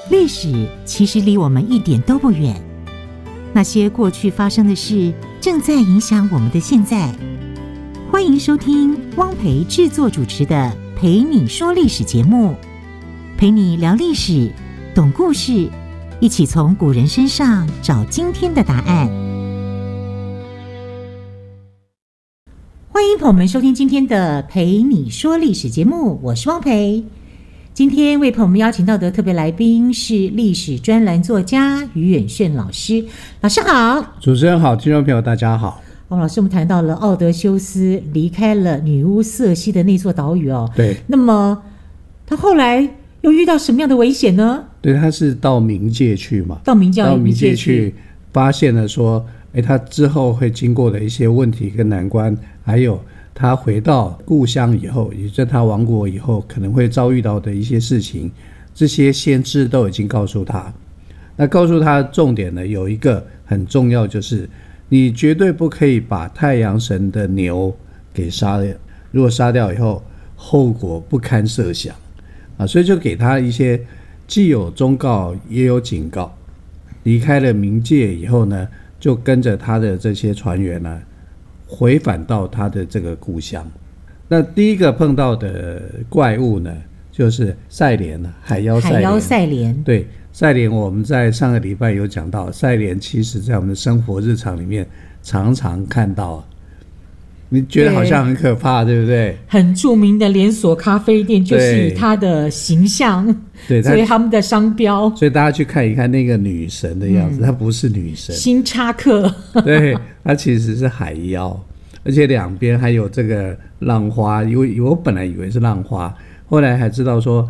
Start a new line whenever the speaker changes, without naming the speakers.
历史其实离我们一点都不远，那些过去发生的事正在影响我们的现在。欢迎收听汪培制作主持的《陪你说历史》节目，陪你聊历史，懂故事，一起从古人身上找今天的答案。欢迎朋友们收听今天的《陪你说历史》节目，我是汪培。今天为朋友们邀请到的特别来宾是历史专栏作家于远炫老师。老师好。
主持人好，听众朋友大家好。
老师，我们谈到了奥德修斯离开了女巫瑟西的那座岛屿哦。
对。
那么他后来又遇到什么样的危险呢？
对，他是到冥界去嘛。
到冥界去，
发现了说，他之后会经过的一些问题跟难关，还有他回到故乡以后，也在他亡国以后可能会遭遇到的一些事情，这些先知都已经告诉他。那告诉他的重点呢，有一个很重要，就是你绝对不可以把太阳神的牛给杀掉，如果杀掉以后，后果不堪设想啊！所以就给他一些既有忠告也有警告。离开了冥界以后呢，就跟着他的这些船员呢，回返到他的这个故乡。那第一个碰到的怪物呢，就是赛莲，海妖赛莲。对，赛莲我们在上个礼拜有讲到，赛莲其实在我们的生活日常里面常常看到，你觉得好像很可怕， 对不对？
很著名的连锁咖啡店就是以它的形象，对，所以他们的商标。
所以大家去看一看那个女神的样子，她不是女神，
新插客。
对，她其实是海妖，而且两边还有这个浪花，因为我本来以为是浪花，后来还知道说